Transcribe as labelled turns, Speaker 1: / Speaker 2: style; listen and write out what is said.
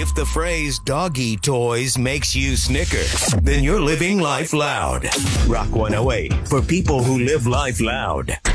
Speaker 1: If the phrase doggy toys makes you snicker, then you're living life loud. Rock 108 for people who live life loud.